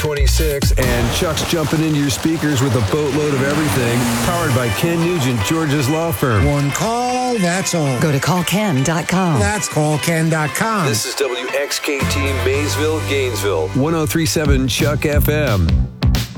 26, and Chuck's jumping into your speakers with a boatload of everything, powered by Ken Nugent, George's law firm. One call, that's all. Go to callken.com. That's callken.com. This is WXKT Maysville, Gainesville, 103.7 Chuck FM.